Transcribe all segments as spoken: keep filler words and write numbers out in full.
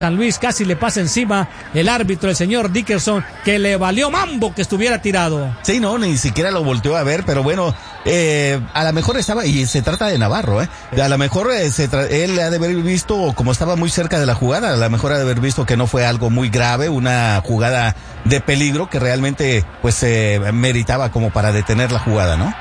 San Luis casi le pasa encima el árbitro, el señor Dickerson, que le valió mambo que estuviera tirado. Sí, no, ni siquiera lo volteó a ver, pero bueno, eh, a lo mejor estaba, y se trata de Navarro, eh, a lo mejor eh, se tra- él ha de haber visto, como estaba muy cerca de la jugada, a lo mejor ha de haber visto que no fue algo muy grave, una jugada de peligro que realmente pues eh, meritaba como para detener la jugada, ¿no?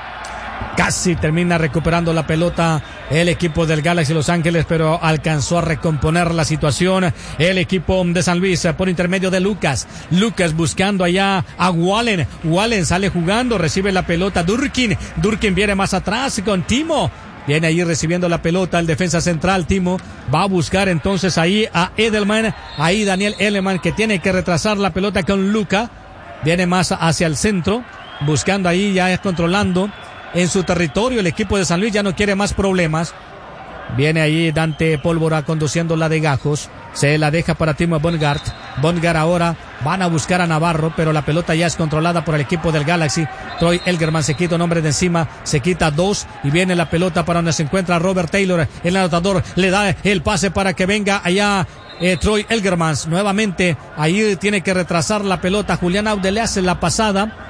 Casi termina recuperando la pelota el equipo del Galaxy Los Ángeles, pero alcanzó a recomponer la situación el equipo de San Luis por intermedio de Lucas. Lucas buscando allá a Wallen. Wallen sale jugando, recibe la pelota Durkin. Durkin viene más atrás con Timo. Viene ahí recibiendo la pelota el defensa central, Timo. Va a buscar entonces ahí a Edelman. Ahí Daniel Edelman, que tiene que retrasar la pelota con Luca. Viene más hacia el centro, buscando ahí, ya controlando en su territorio. El equipo de San Luis ya no quiere más problemas. Viene ahí Dante Pólvora conduciendo la de Gajos. Se la deja para Timo Bongard. Bongard ahora van a buscar a Navarro, pero la pelota ya es controlada por el equipo del Galaxy. Troy Elgerman se quita un hombre de encima, se quita dos y viene la pelota para donde se encuentra Robert Taylor. El anotador le da el pase para que venga allá eh, Troy Elgerman. Nuevamente ahí tiene que retrasar la pelota. Julián Aude le hace la pasada.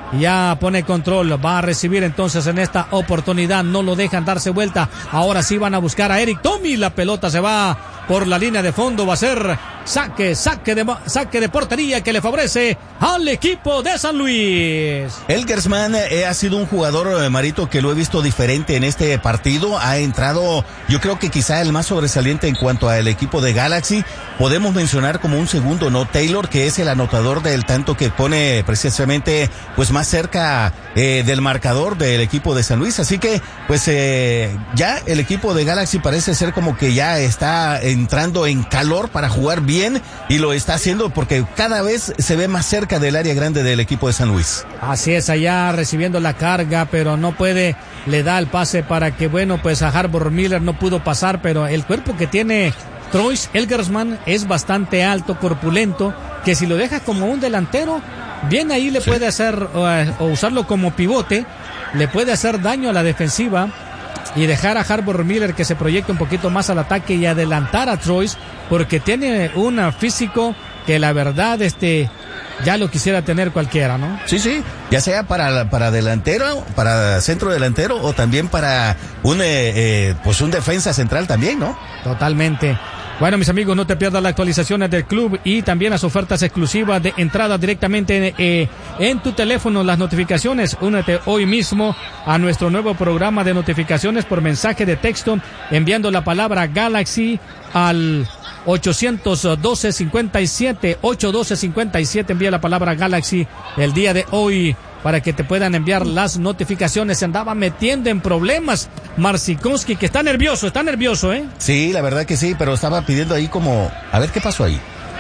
Ya pone control, va a recibir entonces en esta oportunidad, no lo dejan darse vuelta. Ahora sí van a buscar a Eric Tommy, la pelota se va por la línea de fondo, va a ser saque, saque de, saque de portería que le favorece al equipo de San Luis. Elgersman eh, ha sido un jugador, eh, Marito, que lo he visto diferente en este partido. Ha entrado, yo creo que quizá el más sobresaliente en cuanto al equipo de Galaxy. Podemos mencionar como un segundo, ¿no? Taylor, que es el anotador del tanto que pone precisamente pues más cerca eh, del marcador del equipo de San Luis. Así que pues eh, ya el equipo de Galaxy parece ser como que ya está entrando en calor para jugar bien, y lo está haciendo porque cada vez se ve más cerca del área grande del equipo de San Luis. Así es, allá recibiendo la carga, pero no puede, le da el pase para que, bueno, pues a Harbor Miller no pudo pasar, pero el cuerpo que tiene Troy Elgersman es bastante alto, corpulento, que si lo deja como un delantero, bien ahí le sí. puede hacer, uh, o usarlo como pivote, le puede hacer daño a la defensiva y dejar a Harbor Miller que se proyecte un poquito más al ataque y adelantar a Troy, porque tiene un físico que la verdad este ya lo quisiera tener cualquiera, ¿no? Sí, sí, ya sea para para delantero, para centro delantero o también para un eh, eh, pues un defensa central también, ¿no? Totalmente. Bueno, mis amigos, no te pierdas las actualizaciones del club y también las ofertas exclusivas de entrada directamente eh, en tu teléfono, las notificaciones. Únete hoy mismo a nuestro nuevo programa de notificaciones por mensaje de texto, enviando la palabra Galaxy al ochocientos doce cincuenta y siete, ochocientos doce cincuenta y siete, envía la palabra Galaxy el día de hoy para que te puedan enviar las notificaciones. Se andaba metiendo en problemas Marcinkowski, que está nervioso, está nervioso, ¿eh? Sí, la verdad que sí, pero estaba pidiendo ahí como, a ver qué pasó ahí.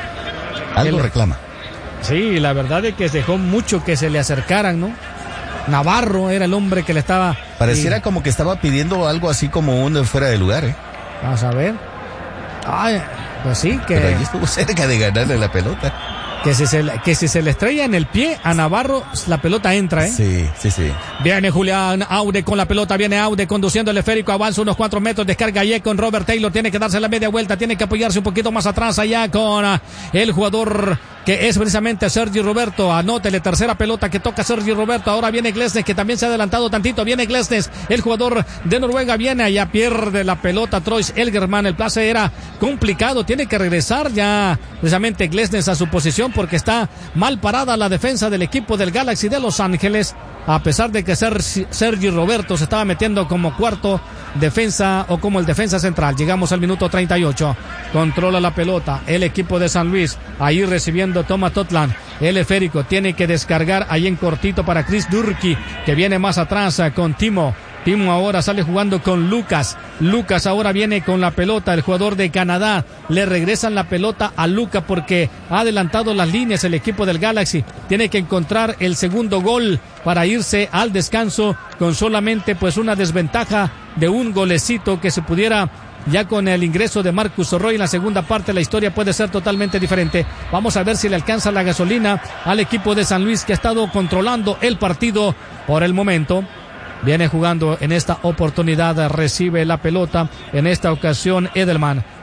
Algo El... reclama. Sí, la verdad es que dejó mucho que se le acercaran, ¿no? Navarro era el hombre que le estaba... Pareciera y... como que estaba pidiendo algo así como un fuera de lugar, ¿eh? Vamos a ver. Ay, pues sí, que... Pero ahí estuvo cerca de ganarle la pelota. Que si, se, que si se le estrella en el pie a Navarro, la pelota entra, ¿eh? Sí, sí, sí. Viene Julián Aude con la pelota, viene Aude conduciendo el esférico, avanza unos cuatro metros, descarga allá con Robert Taylor, tiene que darse la media vuelta, tiene que apoyarse un poquito más atrás allá con uh, el jugador que es precisamente Sergi Roberto. Anótele, tercera pelota que toca Sergi Roberto. Ahora viene Glesnes, que también se ha adelantado tantito. Viene Glesnes, el jugador de Noruega, viene allá, pierde la pelota Troy Elgerman. El pase era complicado, tiene que regresar ya precisamente Glesnes a su posición porque está mal parada la defensa del equipo del Galaxy de Los Ángeles, a pesar de que Sergi, Sergi Roberto se estaba metiendo como cuarto defensa o como el defensa central. Llegamos al minuto treinta y ocho. Controla la pelota el equipo de San Luis, ahí recibiendo Thomas Totland. El esférico tiene que descargar ahí en cortito para Chris Durkee, que viene más atrás con Timo. Timo ahora sale jugando con Lucas. Lucas ahora viene con la pelota. El jugador de Canadá, le regresan la pelota a Lucas porque ha adelantado las líneas el equipo del Galaxy. Tiene que encontrar el segundo gol para irse al descanso con solamente pues una desventaja de un golecito que se pudiera... Ya con el ingreso de Marcus Roy en la segunda parte, la historia puede ser totalmente diferente. Vamos a ver si le alcanza la gasolina al equipo de San Luis, que ha estado controlando el partido por el momento. Viene jugando en esta oportunidad, recibe la pelota, en esta ocasión Edelman.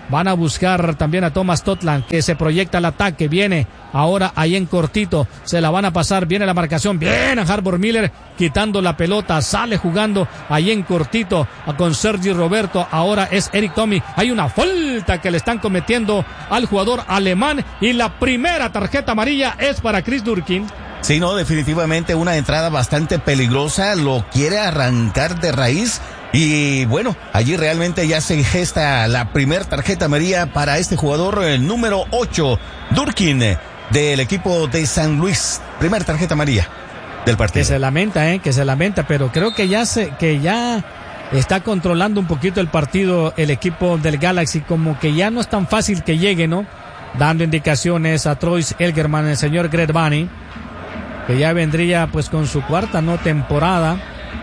Van a buscar también a Thomas Totland, que se proyecta al ataque. Viene ahora ahí en cortito. Se la van a pasar. Viene la marcación. Bien a Harbor Miller quitando la pelota. Sale jugando ahí en cortito con Sergi Roberto. Ahora es Eric Tommy. Hay una falta que le están cometiendo al jugador alemán. Y la primera tarjeta amarilla es para Chris Durkin. Sí, no, definitivamente una entrada bastante peligrosa. Lo quiere arrancar de raíz. Y bueno, allí realmente ya se gesta la primera tarjeta amarilla para este jugador, el número ocho, Durkin, del equipo de San Luis. Primera tarjeta amarilla del partido. Que se lamenta, eh, que se lamenta, pero creo que ya se, que ya está controlando un poquito el partido el equipo del Galaxy, como que ya no es tan fácil que llegue, ¿no? Dando indicaciones a Troyce Elgerman, el señor Greg Vanney, que ya vendría pues con su cuarta no temporada.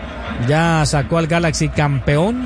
Ya sacó al Galaxy campeón,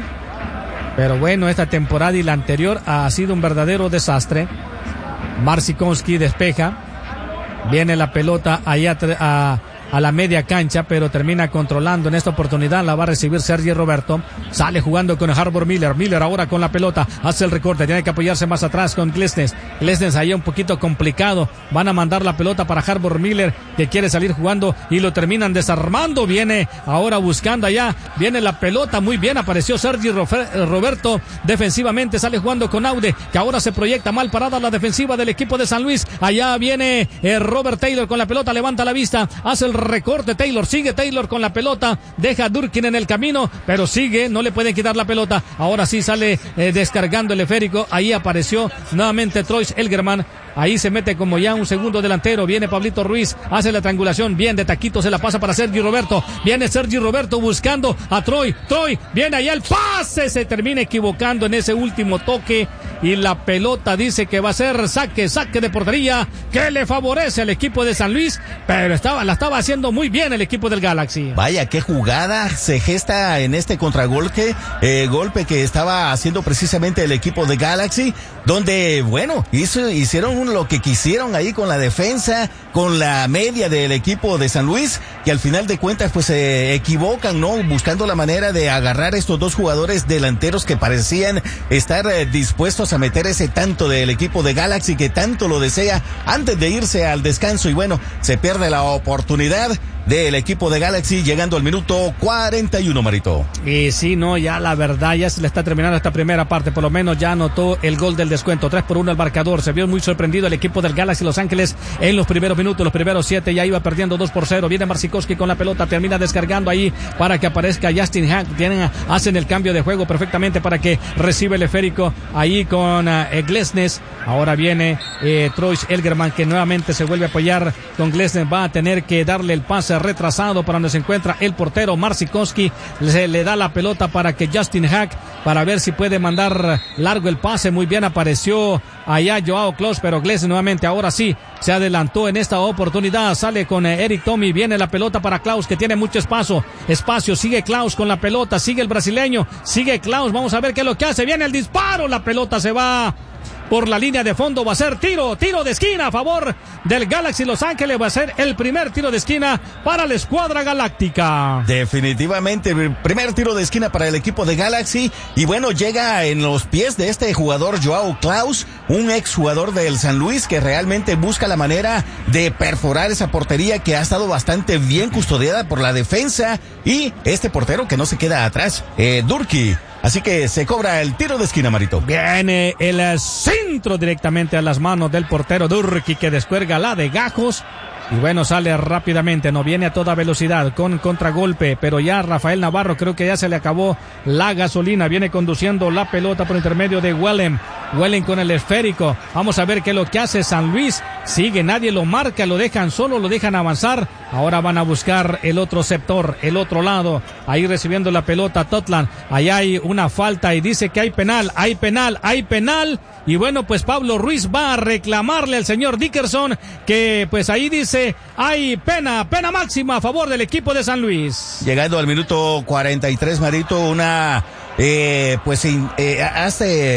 pero bueno, esta temporada y la anterior ha sido un verdadero desastre. Marcinkowski despeja, viene la pelota allá a, a la media cancha, pero termina controlando en esta oportunidad. La va a recibir Sergi Roberto. Sale jugando con Harbor Miller. Miller ahora con la pelota, hace el recorte, tiene que apoyarse más atrás con Glesnes. Glesnes ahí un poquito complicado. Van a mandar la pelota para Harbor Miller, que quiere salir jugando y lo terminan desarmando. Viene ahora buscando allá, viene la pelota, muy bien apareció Sergi Roberto. Defensivamente sale jugando con Aude, que ahora se proyecta mal parada la defensiva del equipo de San Luis. Allá viene eh, Robert Taylor con la pelota, levanta la vista, hace el recorte Taylor, sigue Taylor con la pelota, deja a Durkin en el camino, pero sigue, no le pueden quitar la pelota. Ahora sí sale eh, descargando el esférico. Ahí apareció nuevamente Troyce Elgerman. Ahí se mete como ya un segundo delantero. Viene Pablito Ruiz, hace la triangulación. Bien de taquito, se la pasa para Sergi Roberto. Viene Sergi Roberto buscando a Troy. Troy, viene allá el pase. Se termina equivocando en ese último toque. Y la pelota dice que va a ser saque, saque de portería, que le favorece al equipo de San Luis. Pero estaba, la estaba haciendo muy bien el equipo del Galaxy. Vaya, qué jugada se gesta en este contragolpe. Eh, golpe que estaba haciendo precisamente el equipo de Galaxy. Donde, bueno, hizo, hicieron un lo que quisieron ahí con la defensa, con la media del equipo de San Luis, que al final de cuentas pues se equivocan, ¿no? Buscando la manera de agarrar estos dos jugadores delanteros que parecían estar eh, dispuestos a meter ese tanto del equipo de Galaxy que tanto lo desea antes de irse al descanso. Y bueno, se pierde la oportunidad del equipo de Galaxy llegando al minuto cuarenta y uno, Marito. Y sí, no, ya la verdad ya se le está terminando esta primera parte, por lo menos ya anotó el gol del descuento, tres por uno el marcador. Se vio muy sorprendido el equipo del Galaxy Los Ángeles en los primeros minutos, los primeros siete, ya iba perdiendo dos por cero. Viene Marcinkowski con la pelota, termina descargando ahí para que aparezca Justin Hack. Tienen, hacen el cambio de juego perfectamente para que reciba el esférico ahí con uh, Glesnes. Ahora viene eh, Troyce Elgerman, que nuevamente se vuelve a apoyar con Glesnes. Va a tener que darle el pase retrasado para donde se encuentra el portero Marcinkowski. Se le da la pelota para que Justin Hack, para ver si puede mandar largo el pase. Muy bien apareció allá Joao Klaus, pero Glesnes nuevamente ahora sí se adelantó en esta oportunidad. Sale con eh, Eric Tommy, viene la pelota para Klaus, que tiene mucho espacio, espacio, sigue Klaus con la pelota, sigue el brasileño, sigue Klaus, vamos a ver qué es lo que hace. Viene el disparo, la pelota se va por la línea de fondo, va a ser tiro, tiro de esquina a favor del Galaxy Los Ángeles. Va a ser el primer tiro de esquina para la escuadra galáctica. Definitivamente, el primer tiro de esquina para el equipo de Galaxy. Y bueno, llega en los pies de este jugador Joao Klaus, un exjugador del San Luis, que realmente busca la manera de perforar esa portería que ha estado bastante bien custodiada por la defensa. Y este portero que no se queda atrás, eh, Durkin. Así que se cobra el tiro de esquina, Marito. Viene el centro directamente a las manos del portero Durkin, que descuelga la de Gajos. Y bueno, sale rápidamente, no viene a toda velocidad con contragolpe, pero ya Rafael Navarro creo que ya se le acabó la gasolina. Viene conduciendo la pelota por intermedio de Wellen. Wellen con el esférico. Vamos a ver qué es lo que hace San Luis. Sigue, nadie lo marca, lo dejan solo, lo dejan avanzar. Ahora van a buscar el otro sector, el otro lado. Ahí recibiendo la pelota Totland. Ahí hay una falta y dice que hay penal, hay penal, hay penal. Y bueno, pues Pablo Ruiz va a reclamarle al señor Dickerson, que pues ahí dice hay pena, pena máxima a favor del equipo de San Luis. Llegando al minuto cuarenta y tres, Marito, una eh, pues eh, hace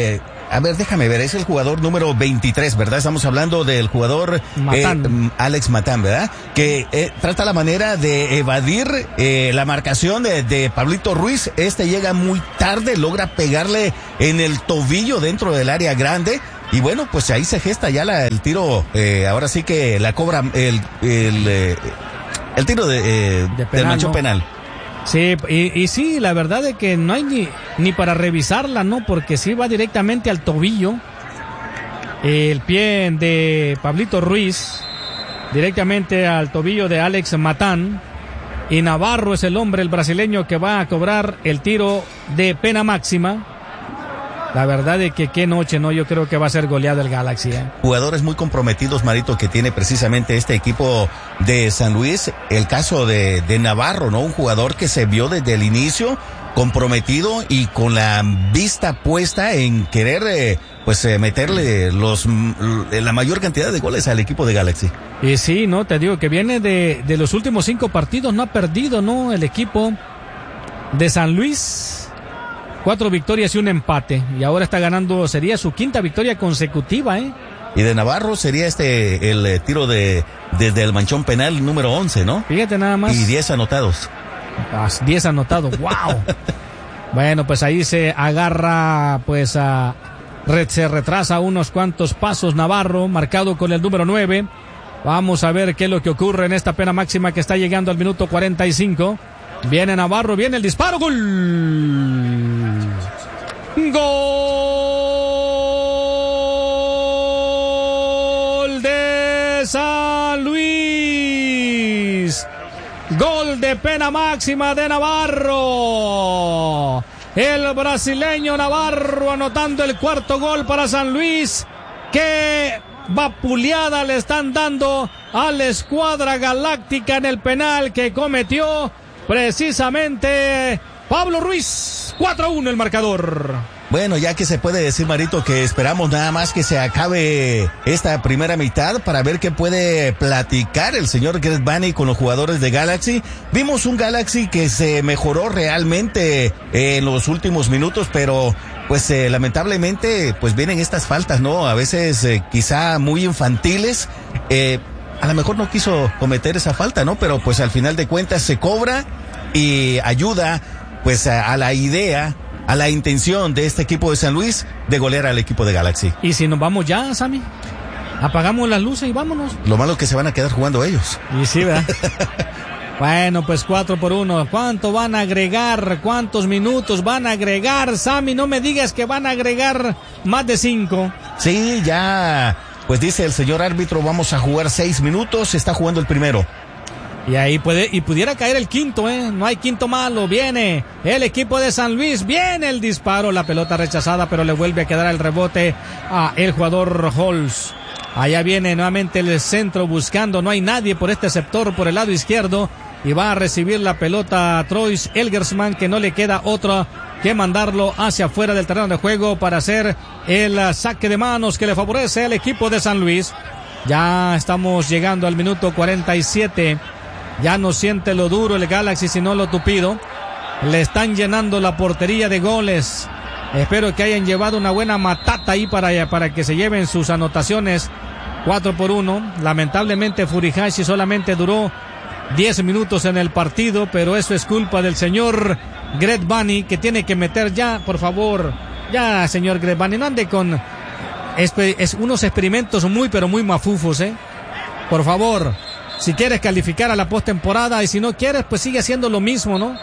a ver, déjame ver, es el jugador número veintitrés, ¿verdad? Estamos hablando del jugador Matán. Eh, Alex Matán, ¿verdad? Que eh, trata la manera de evadir eh, la marcación de, de Pablito Ruiz. Este llega muy tarde, logra pegarle en el tobillo dentro del área grande. Y bueno, pues ahí se gesta ya la, el tiro, eh, ahora sí que la cobra el, el, eh, el tiro de, eh, de penal, del manchón ¿no? penal. Sí, y, y sí, la verdad es que no hay ni, ni para revisarla, ¿no? Porque sí va directamente al tobillo. El pie de Pablito Ruiz, directamente al tobillo de Alex Matán. Y Navarro es el hombre, el brasileño, que va a cobrar el tiro de pena máxima. La verdad es que qué noche, ¿no? Yo creo que va a ser goleado el Galaxy, ¿eh? Jugadores muy comprometidos, Marito, que tiene precisamente este equipo de San Luis. El caso de, de Navarro, ¿no? Un jugador que se vio desde el inicio comprometido y con la vista puesta en querer, eh, pues, eh, meterle los la mayor cantidad de goles al equipo de Galaxy. Y sí, ¿no? Te digo que viene de, de los últimos cinco partidos, no ha perdido, ¿no? El equipo de San Luis. Cuatro victorias y un empate. Y ahora está ganando, sería su quinta victoria consecutiva, ¿eh? Y de Navarro sería este el eh, tiro de desde el manchón penal número once, ¿no? Fíjate nada más. Y diez anotados. diez anotados, wow. Bueno, pues ahí se agarra, pues a, se retrasa unos cuantos pasos Navarro, marcado con el número nueve. Vamos a ver qué es lo que ocurre en esta pena máxima que está llegando al minuto cuarenta y cinco. Viene Navarro, viene el disparo, gol. Gol de San Luis. Gol de pena máxima de Navarro. El brasileño Navarro anotando el cuarto gol para San Luis. Qué vapuleada le están dando a la escuadra galáctica en el penal que cometió precisamente Pablo Ruiz. Cuatro a uno el marcador. Bueno, ya que se puede decir, Marito, que esperamos nada más que se acabe esta primera mitad para ver qué puede platicar el señor Greg Vanney con los jugadores de Galaxy. Vimos un Galaxy que se mejoró realmente en los últimos minutos, pero pues eh, lamentablemente pues vienen estas faltas, ¿no? A veces eh, quizá muy infantiles. Eh, a lo mejor no quiso cometer esa falta, ¿no? Pero pues al final de cuentas se cobra y ayuda pues a, a la idea, a la intención de este equipo de San Luis de golear al equipo de Galaxy. ¿Y si nos vamos ya, Sammy? Apagamos las luces y vámonos. Lo malo es que se van a quedar jugando ellos. Y sí, ¿verdad? Bueno, pues cuatro por uno. ¿Cuánto van a agregar? ¿Cuántos minutos van a agregar? Sammy, no me digas que van a agregar más de cinco. Sí, ya, pues dice el señor árbitro, vamos a jugar seis minutos, está jugando el primero. Y ahí puede, y pudiera caer el quinto, ¿eh? No hay quinto malo. Viene el equipo de San Luis, viene el disparo, la pelota rechazada, pero le vuelve a quedar el rebote a el jugador Holz. Allá viene nuevamente el centro buscando, no hay nadie por este sector, por el lado izquierdo, y va a recibir la pelota Troyes Elgersman, que no le queda otra que mandarlo hacia afuera del terreno de juego para hacer el saque de manos que le favorece al equipo de San Luis. Ya estamos llegando al minuto cuarenta y siete. Ya no siente lo duro el Galaxy, sino lo tupido. Le están llenando la portería de goles. Espero que hayan llevado una buena matata ahí para, para que se lleven sus anotaciones. cuatro por uno. Lamentablemente Furuhashi solamente duró diez minutos en el partido, pero eso es culpa del señor Greg Vanney, que tiene que meter ya, por favor. Ya, señor Greg Vanney, no ande con espe- es unos experimentos muy, pero muy mafufos, ¿eh? Por favor. Si quieres calificar a la postemporada y si no quieres, pues sigue haciendo lo mismo, ¿no?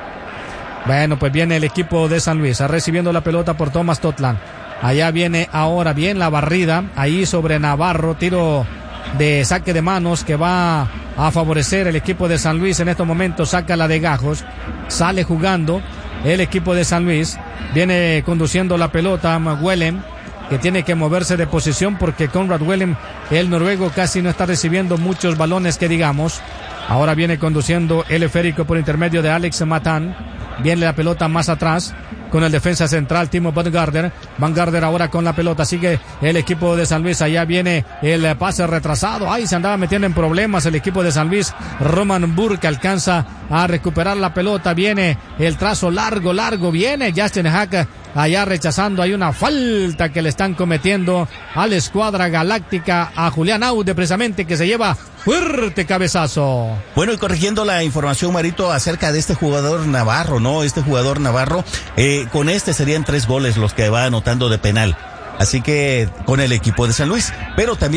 Bueno, pues viene el equipo de San Luis, recibiendo la pelota por Thomas Totland. Allá viene ahora bien la barrida, ahí sobre Navarro, tiro de saque de manos que va a favorecer el equipo de San Luis. En estos momentos saca la de Gajos, sale jugando el equipo de San Luis, viene conduciendo la pelota Wellem, que tiene que moverse de posición porque Conrad Wellem, el noruego, casi no está recibiendo muchos balones que digamos. Ahora viene conduciendo el esférico por intermedio de Alex Matán. Viene la pelota más atrás con el defensa central Timo Van Garder. Van Garder ahora con la pelota. Sigue el equipo de San Luis. Allá viene el pase retrasado. Ahí se andaba metiendo en problemas el equipo de San Luis. Roman Burke alcanza a recuperar la pelota. Viene el trazo largo, largo. Viene Justin Hack allá rechazando, hay una falta que le están cometiendo a la escuadra galáctica, a Julián Aude precisamente, que se lleva fuerte cabezazo. Bueno, y corrigiendo la información, Marito, acerca de este jugador Navarro, ¿no? Este jugador Navarro, eh, con este serían tres goles los que va anotando de penal. Así que con el equipo de San Luis, pero también